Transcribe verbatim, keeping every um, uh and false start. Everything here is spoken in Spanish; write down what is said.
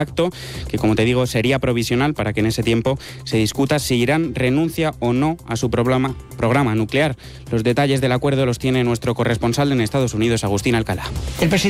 acto que, como te digo, sería provisional para que en ese tiempo se discuta si Irán renuncia o no a su programa, programa nuclear. Los detalles del acuerdo los tiene nuestro corresponsal en Estados Unidos, Agustín Alcalá. El presidente